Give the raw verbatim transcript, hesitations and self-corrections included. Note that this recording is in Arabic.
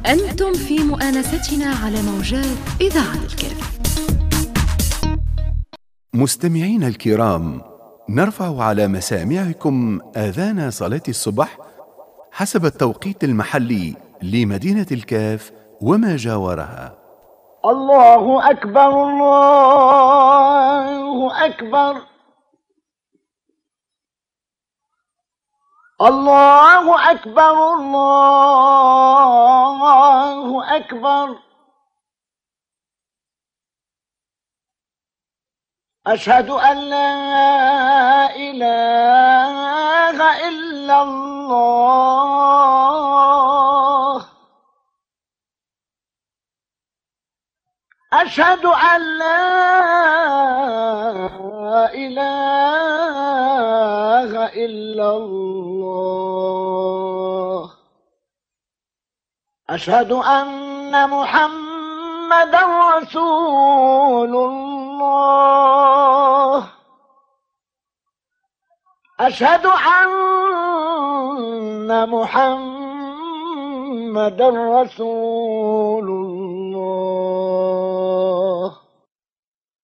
أنتم في مؤانستنا على موجات إذاعة الكهف. مستمعينا الكرام، نرفع على مسامعكم آذان صلاة الصبح حسب التوقيت المحلي لمدينة الكهف وما جاورها. الله أكبر، الله أكبر، الله أكبر، الله أكبر. أشهد أن لا إله إلا الله، أشهد أن لا إله إلا الله، أشهد أن محمدا رسول الله، أشهد أن محمدا رسول الله.